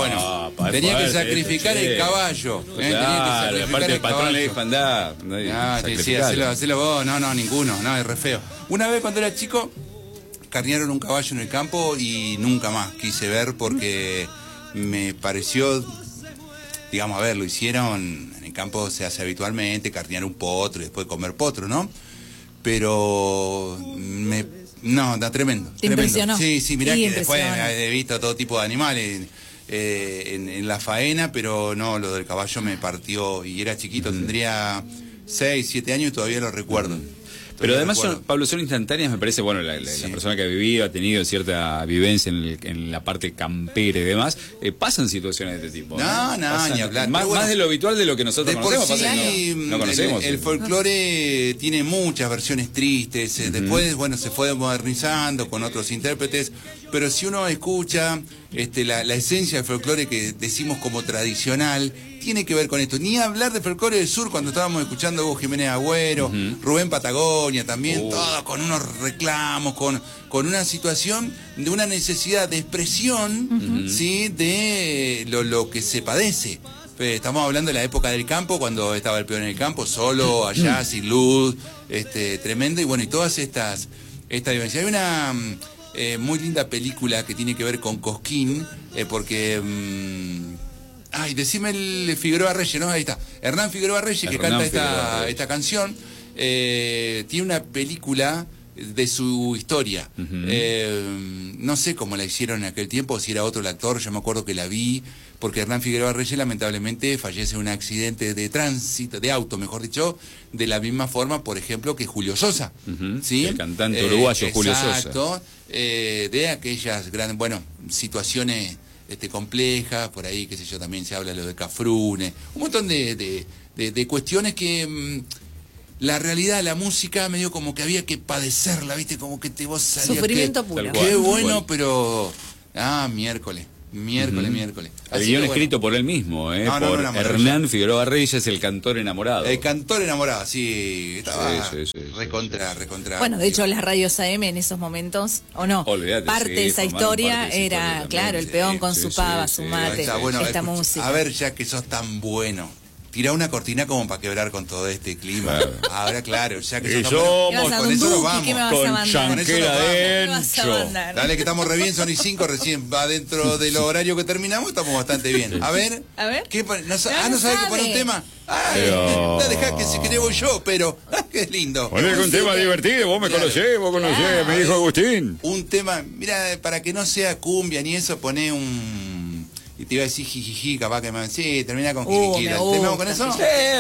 bueno, tenía que sacrificar el caballo. Claro, aparte el patrón le dijo, andá. Sí, hacelo vos. No, ninguno, no, es re feo. Una vez cuando era chico, carnearon un caballo en el campo y nunca más quise ver porque me pareció, digamos, a ver, lo hicieron, en el campo se hace habitualmente, carnear un potro y después comer potro, ¿no? Pero no, da tremendo. ¿Te impresionó? Sí, mirá que después he visto todo tipo de animales en la faena, pero no, lo del caballo me partió y era chiquito, tendría 6, 7 años y todavía lo recuerdo. Pero además, Pablo, son instantáneas, me parece, bueno, la persona que ha vivido, ha tenido cierta vivencia en la parte campera y demás, pasan situaciones de este tipo. No, ni hablar. Más de lo habitual de lo que nosotros conocemos. Sí, pasa que no conocemos. El folclore tiene muchas versiones tristes, después, bueno, se fue modernizando con otros intérpretes, pero si uno escucha la esencia del folclore que decimos como tradicional, tiene que ver con esto. Ni hablar de folclore del sur cuando estábamos escuchando Hugo Jiménez Agüero, Rubén Patagonia también, todo con unos reclamos, con una situación de una necesidad de expresión, ¿sí? De lo que se padece. Estamos hablando de la época del campo, cuando estaba el peón en el campo, solo, allá, sin luz, tremendo, y bueno, y todas esta vivencia. Hay una muy linda película que tiene que ver con Cosquín, porque... decime el Figueroa Reyes, ¿no? Ahí está. Hernán Figueroa Reyes, que canta esta canción, tiene una película de su historia. No sé cómo la hicieron en aquel tiempo, si era otro el actor, yo me acuerdo que la vi, porque Hernán Figueroa Reyes lamentablemente fallece en un accidente de tránsito, de auto, mejor dicho, de la misma forma, por ejemplo, que Julio Sosa. ¿Sí? El cantante uruguayo Julio Sosa. Exacto, de aquellas grandes, situaciones... complejas, por ahí, qué sé yo, también se habla de lo de Cafrune, un montón de cuestiones que la realidad, la música, medio como que había que padecerla, ¿viste? Como que vos salías... Sufrimiento puro. Qué bueno, pero... miércoles. El guión escrito por él mismo, por Hernán Figueroa Reyes, el cantor enamorado. El cantor enamorado, sí. Estaba recontra. Bueno, de hecho, las radios AM en esos momentos, ¿o no? Olvídate, parte de esa historia era, claro, el peón con su pava, su mate, esta música. A ver, ya que sos tan bueno, tirá una cortina como para quebrar con todo este clima. Claro. Ahora, claro, ya que somos con eso nos vamos. Con chanquera adentro. Dale, que estamos re bien, son y 5, recién va dentro del horario que terminamos, estamos bastante bien. A ver. ¿Qué, no sabés que poner un tema? Dejá que si querés voy yo, pero qué lindo. Poner un tema divertido, vos me conocés, me dijo Agustín. Un tema, mira, para que no sea cumbia ni eso, poné un... Y te iba a decir jijiji, capaz que me... Sí, termina con jijiji. ¿Terminamos con eso?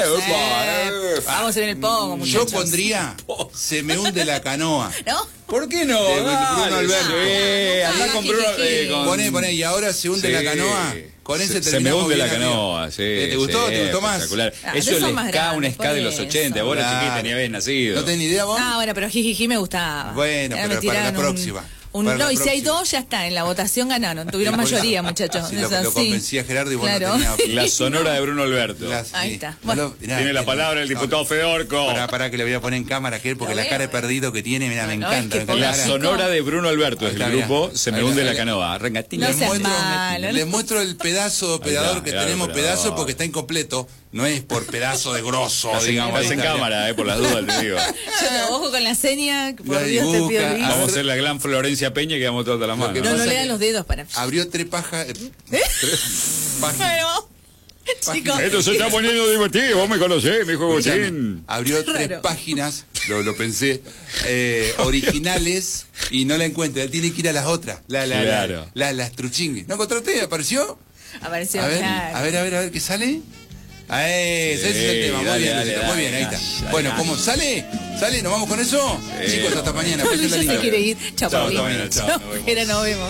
Vamos en el pogo, muchachos. Yo pondría Se me hunde la canoa. ¿No? ¿Por qué no? De Bruno Alberto. Andá con Bruno. Poné, y ahora se hunde la canoa. Con ese se me hunde la canoa, sí. ¿Te gustó? ¿Te gustó más? Espectacular. Eso es un ska de los 80. Vos la chiquita ni habías nacido. ¿No tenés ni idea vos? Bueno, pero jijiji me gustaba. Bueno, pero para la próxima. Y si hay dos, ya está, en la votación ganaron, tuvieron mayoría, muchachos. Lo convencí a Gerardo y vos claro. no tenías... La sonora de Bruno Alberto. Ahí está. Tiene la palabra el diputado Fedorco. Para que le voy a poner en cámara aquel, porque la cara de perdido que tiene, mira, me encanta. La sonora de Bruno Alberto es el grupo Se me hunde la canoa. Les muestro el pedazo operador que tenemos, pedazo porque está incompleto. No es por pedazo de grosso, digamos. Estás en cámara, por las dudas, te digo. Ojo con la seña, por Dios te pido. Vamos a hacer la gran Florencia Peña que damos todas las manos. No le dan los dedos para... Abrió 3 pajas... Bueno, chicos... Esto se está poniendo divertido, vos me conocés, me dijo Agustín. Abrió 3 páginas, lo pensé, originales, y no la encuentra. Él tiene que ir a las otras. Las truchingues. ¿No encontraste? ¿Apareció? Apareció, a ver, ¿qué sale? Ese es el tema, muy bien, ahí está. Bueno, ¿cómo sale? ¿Sale? ¿Nos vamos con eso? Chicos, hasta mañana. Se quiere ir. Chao, Paulina. Chao, nos vemos.